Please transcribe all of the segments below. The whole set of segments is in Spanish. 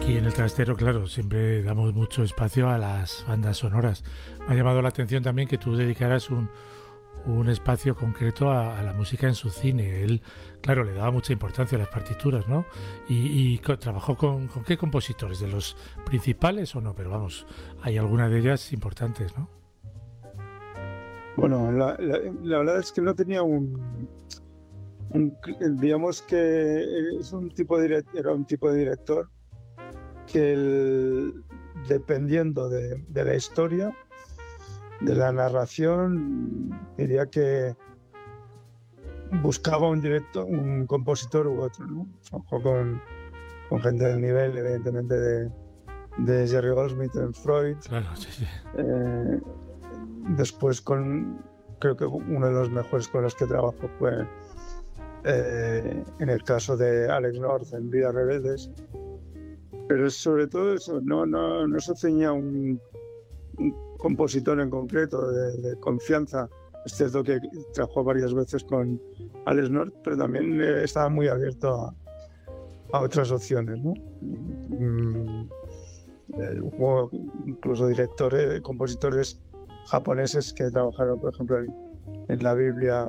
Aquí en el Trastero, claro, siempre damos mucho espacio a las bandas sonoras. Me ha llamado la atención también que tú dedicaras un espacio concreto a la música en su cine. Él, claro, le daba mucha importancia a las partituras, ¿no? Trabajó con qué compositores, de los principales o no, pero vamos, hay algunas de ellas importantes, ¿no? Bueno, la verdad es que no tenía digamos que es un tipo era un tipo de director que dependiendo de la historia, de la narración, diría que buscaba un compositor u otro, ¿no? Trabajó con gente del nivel, evidentemente, de Jerry Goldsmith en Freud. Claro, sí, sí. Después creo que uno de los mejores con los que trabajó fue en el caso de Alex North en Vidas Rebeldes. Pero sobre todo eso, no se ceñía a un compositor en concreto de confianza. Es cierto que trabajó varias veces con Alex North, pero también estaba muy abierto a otras opciones, ¿no? Hubo incluso directores, compositores japoneses que trabajaron, por ejemplo, en la Biblia,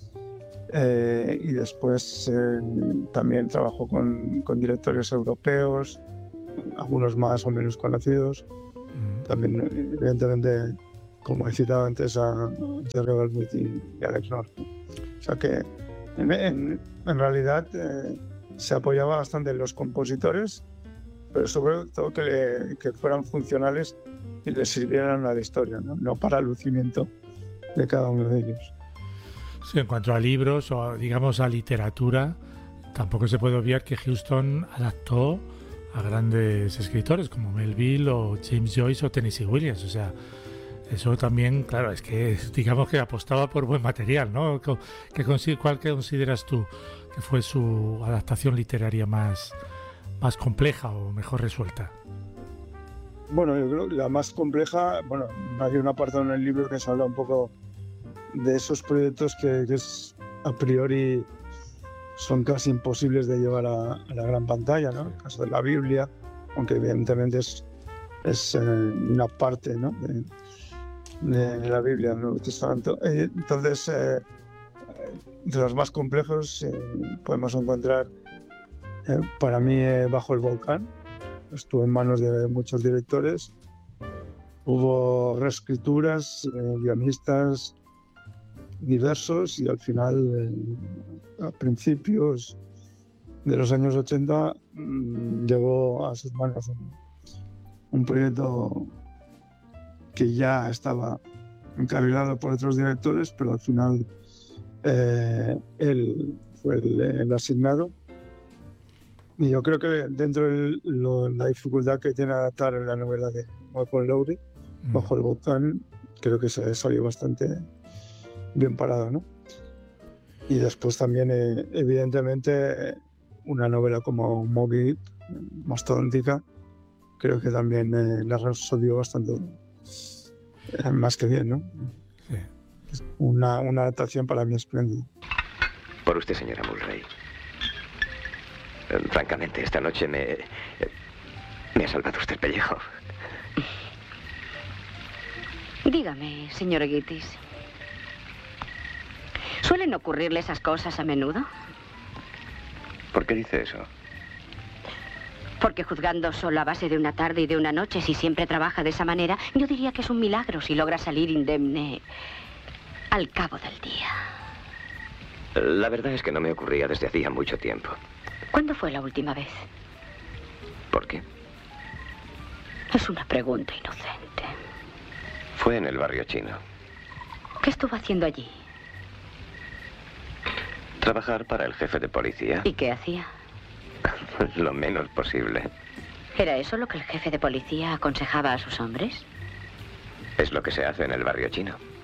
y después también trabajó con directores europeos, algunos más o menos conocidos. También, evidentemente, como he citado antes, a Jerry Goldsmith y Alex North. O sea que, en realidad, se apoyaba bastante en los compositores, pero sobre todo que fueran funcionales y les sirvieran a la historia, no para el lucimiento de cada uno de ellos. Sí, en cuanto a libros o, digamos, a literatura, tampoco se puede obviar que Huston adaptó a grandes escritores como Melville o James Joyce o Tennessee Williams. O sea, eso también, claro, es que digamos que apostaba por buen material, ¿no? ¿Cuál consideras tú que fue su adaptación literaria más compleja o mejor resuelta? Bueno, yo creo que la más compleja, bueno, hay un apartado en el libro que se habla un poco de esos proyectos que a priori son casi imposibles de llevar a la gran pantalla, ¿no? El caso de la Biblia, aunque evidentemente es una parte, ¿no? de la Biblia, del Nuevo Testamento. Entonces, de los más complejos podemos encontrar, para mí, Bajo el volcán. Estuvo en manos de muchos directores. Hubo reescrituras, guionistas diversos, y al final, a principios de los años 80, llegó a sus manos un proyecto que ya estaba encarrilado por otros directores, pero al final él fue el asignado. Y yo creo que dentro de la dificultad que tiene adaptar la novela de Malcolm Lowry, Bajo el volcán, creo que se salió bastante bien parado, ¿no? Y después también, evidentemente, una novela como Moby, mastodóntica, creo que también la resolvió bastante más que bien, ¿no? Sí. Una adaptación para mí espléndida. Por usted, señora Mulray. Francamente, esta noche me ha salvado usted el pellejo. Dígame, señor Gittes, ¿suelen ocurrirle esas cosas a menudo? ¿Por qué dice eso? Porque juzgando solo a base de una tarde y de una noche, si siempre trabaja de esa manera, yo diría que es un milagro si logra salir indemne al cabo del día. La verdad es que no me ocurría desde hacía mucho tiempo. ¿Cuándo fue la última vez? ¿Por qué? Es una pregunta inocente. Fue en el barrio chino. ¿Qué estuvo haciendo allí? Trabajar para el jefe de policía. ¿Y qué hacía? Lo menos posible. ¿Era eso lo que el jefe de policía aconsejaba a sus hombres? Es lo que se hace en el barrio chino.